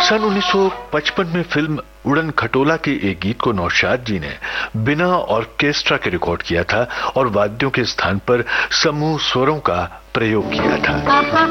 सन 1955 में फिल्म उड़न खटोला के एक गीत को नौशाद जी ने बिना ऑर्केस्ट्रा के रिकॉर्ड किया था और वाद्यों के स्थान पर समूह स्वरों का प्रयोग किया था।